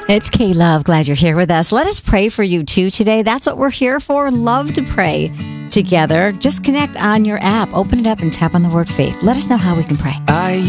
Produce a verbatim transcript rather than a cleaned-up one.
It's K-Love. Glad you're here with us. Let us pray for you too today. That's what we're here for. Love to pray together. Just connect on your app. Open it up and tap on the word faith. Let us know how we can pray. I